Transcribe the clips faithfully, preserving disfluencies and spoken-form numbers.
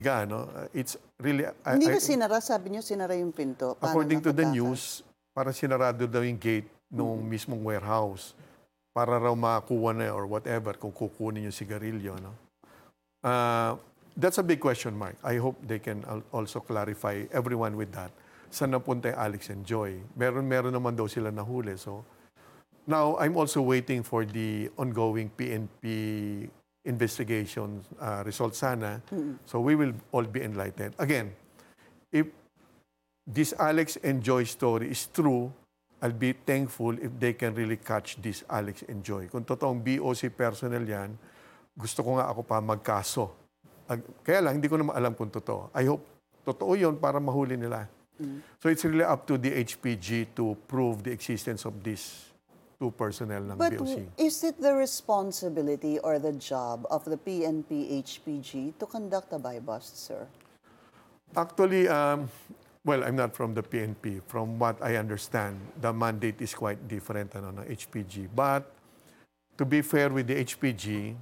no? It's really... I- Hindi ba I- sinara? Sabi niyo, sinara yung pinto. Paano according to the nakatakas? news, para sinarado daw yung gate nung mismong warehouse para raw makakuha na or whatever kung kukunin yung sigarilyo, no? Uh, that's a big question mark. I hope they can al- also clarify everyone with that. Saan napunta yung Alex and Joy? Meron, meron naman daw sila nahuli. So, now, I'm also waiting for the ongoing P N P investigation uh, results sana. So, we will all be enlightened. Again, if this Alex and Joy story is true, I'll be thankful if they can really catch this Alex and Joy. Kung totoong B O C personnel yan, gusto ko nga ako pa magkaso. Ag- Kaya lang, hindi ko naman alam kung totoo. I hope totoo yun para mahuli nila. So it's really up to the H P G to prove the existence of these two personnel ng But B O C. is it the responsibility or the job of the P N P H P G to conduct a buy bust, sir? Actually, um, well, I'm not from the P N P. From what I understand, the mandate is quite different ano, ng H P G. But to be fair with the H P G,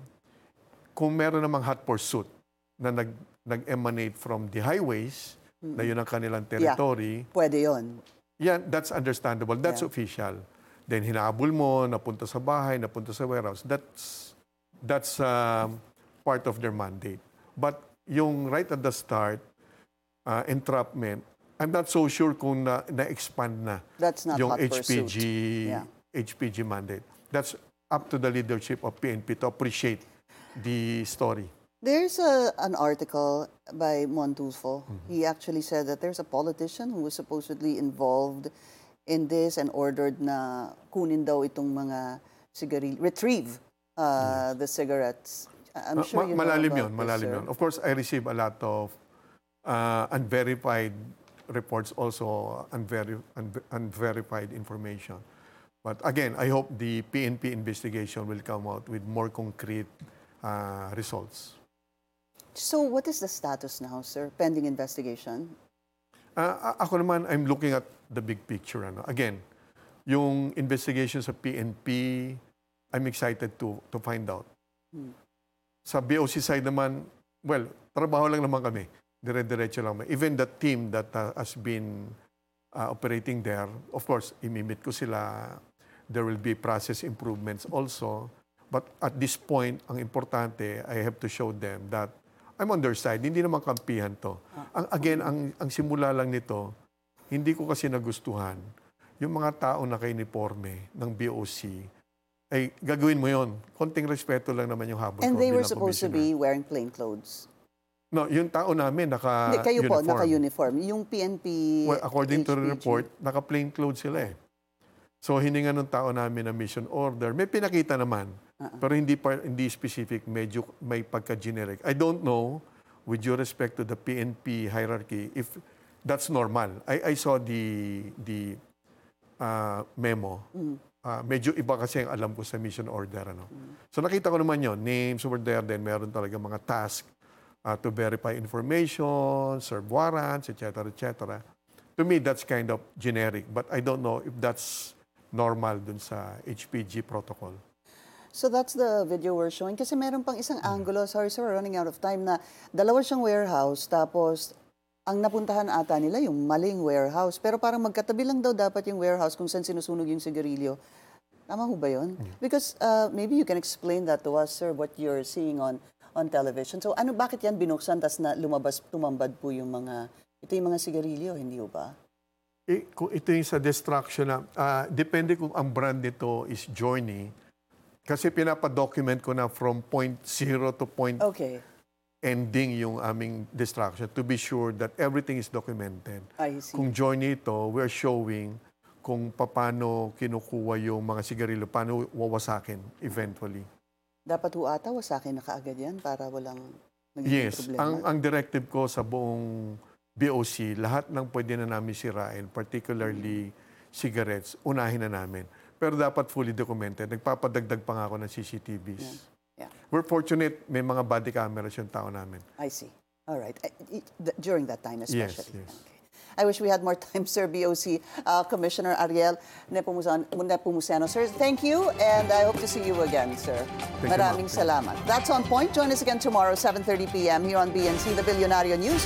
kung meron namang hot pursuit na nag, nag-emanate from the highways, na yun ang kanilang territory, Pwede yon. yeah, that's understandable. That's Yeah. official. Then hinabol mo, napunta sa bahay, napunta sa warehouse. That's that's um, part of their mandate. But yung right at the start, uh, entrapment, I'm not so sure kung na, na-expand na That's not yung hot H P G pursuit. Yeah. H P G mandate. That's up to the leadership of P N P to appreciate the story. There's a, an article by Montulfo. He actually said that there's a politician who was supposedly involved in this and ordered na kunin daw itong mga cigaril, retrieve uh, the cigarettes. I'm Uh, sure ma- you know malalim about yun, this, malalim sir. yun. Of course, I receive a lot of uh, unverified reports, also unveri- unver- unverified information. But again, I hope the P N P investigation will come out with more concrete uh, results. So what is the status now, sir? Pending investigation? Uh, a- ako naman, I'm looking at the big picture. Ano. Again, yung investigation sa P N P, I'm excited to to find out. Sa B O C side naman, well, trabaho lang naman kami. Dire-diretso lang. Even the team that uh, has been uh, operating there, of course, imimit ko sila. There will be process improvements also. But at this point, ang importante, I have to show them that I'm on their side. Hindi naman kampihan to. Ang, again, ang, ang simula lang nito, hindi ko kasi nagustuhan yung mga tao na kay-uniforme ng B O C, ay gagawin mo yon. Konting respeto lang naman yung habol And ko they were bilang supposed to commissioner. be wearing plain clothes. No, yung tao namin naka Hindi, kayo po, uniform. naka-uniform. Yung P N P Well, according to the H P G. report, naka-plain clothes sila eh. So hininga ng tao namin na mission order. May pinakita naman, pero hindi pa, hindi specific, medyo may pagka-generic. I don't know, with due respect to the P N P hierarchy, if that's normal. I, I saw the the uh, memo. Uh, medyo iba kasi ang alam ko sa mission order. Ano? So nakita ko naman yon, names over there, then meron talaga mga task uh, to verify information, serve warrants, et cetera, et cetera. To me, that's kind of generic, but I don't know if that's normal dun sa H P G protocol. So that's the video we're showing. Kasi meron pang isang angulo, sorry sir, we're running out of time, na dalawa siyang warehouse, tapos ang napuntahan ata nila yung maling warehouse. Pero parang magkatabi lang daw dapat yung warehouse kung saan sinusunog yung sigarilyo. Tama ho ba yun? Because uh, maybe you can explain that to us, sir, what you're seeing on on television. So ano, bakit yan binuksan, tas na lumabas, tumambad po yung mga, ito yung mga sigarilyo, hindi ho ba? Eh, kung ito yung sa destruction na, ah, depende kung ang brand nito is Journey, kasi pinapadocument ko na from point zero to point Okay, ending yung aming destruction to be sure that everything is documented. I see. Kung Journey ito, we're showing kung paano kinukuha yung mga sigarilyo, paano wawasakin eventually. Dapat ho ata, wasakin na kaagad yan para walang Yes, problema. ang, ang directive ko sa buong B O C, lahat ng pwede na namin sirain, particularly cigarettes, unahin na namin. Pero dapat fully documented. Nagpapadagdag pa nga ako ng C C T Vs. Yeah. We're fortunate, may mga body cameras yung tao namin. I see. All right. Uh, i- th- During that time especially. yes. Okay. I wish we had more time, Sir B O C uh, Commissioner Ariel Nepomuceno. Nepomuceno. Sir, thank you, and I hope to see you again, sir. Thank you, Maraming ma'am. salamat. That's On Point. Join us again tomorrow, seven thirty p m here on B N C, The Billionario News.